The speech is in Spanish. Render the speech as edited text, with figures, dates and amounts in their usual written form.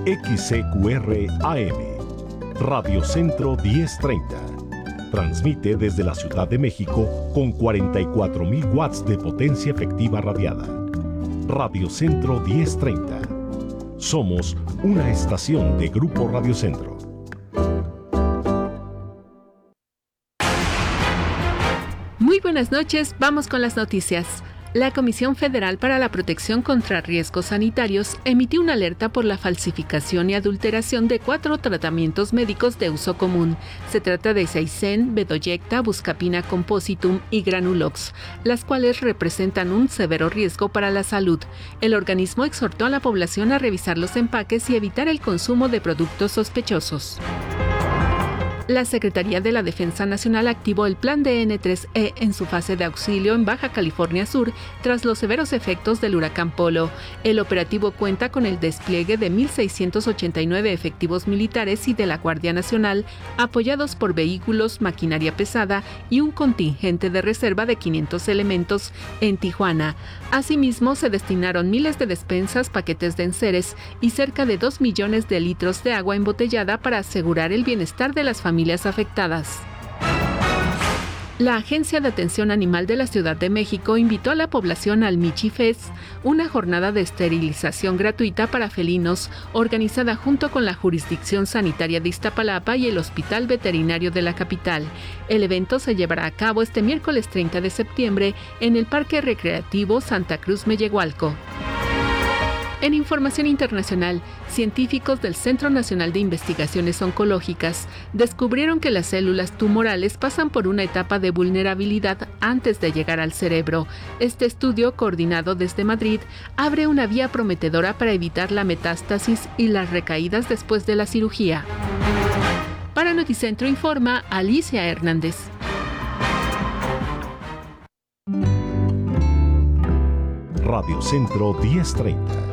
XCQR AM, Radio Centro 1030. Transmite desde la Ciudad de México con 44.000 watts de potencia efectiva radiada. Radio Centro 1030. Somos una estación de Grupo Radio Centro. Muy buenas noches, vamos con las noticias. La Comisión Federal para la Protección contra Riesgos Sanitarios emitió una alerta por la falsificación y adulteración de 4 tratamientos médicos de uso común. Se trata de Saysen, Bedoyecta, Buscapina Compositum y Granulox, las cuales representan un severo riesgo para la salud. El organismo exhortó a la población a revisar los empaques y evitar el consumo de productos sospechosos. La Secretaría de la Defensa Nacional activó el Plan DN3E en su fase de auxilio en Baja California Sur tras los severos efectos del huracán Polo. El operativo cuenta con el despliegue de 1.689 efectivos militares y de la Guardia Nacional, apoyados por vehículos, maquinaria pesada y un contingente de reserva de 500 elementos en Tijuana. Asimismo, se destinaron miles de despensas, paquetes de enseres y cerca de 2 millones de litros de agua embotellada para asegurar el bienestar de las familias afectadas. La Agencia de Atención Animal de la Ciudad de México invitó a la población al Michi Fest, una jornada de esterilización gratuita para felinos organizada junto con la Jurisdicción Sanitaria de Iztapalapa y el Hospital Veterinario de la capital. El evento se llevará a cabo este miércoles 30 de septiembre en el Parque Recreativo Santa Cruz Mellehualco. En información internacional, científicos del Centro Nacional de Investigaciones Oncológicas descubrieron que las células tumorales pasan por una etapa de vulnerabilidad antes de llegar al cerebro. Este estudio, coordinado desde Madrid, abre una vía prometedora para evitar la metástasis y las recaídas después de la cirugía. Para Noticentro informa Alicia Hernández. Radio Centro 1030.